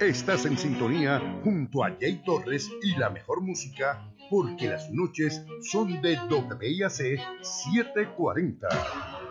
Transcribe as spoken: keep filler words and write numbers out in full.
Estás en sintonía junto a Jay Torres y la mejor música, porque las noches son de W I A C setecientos cuarenta.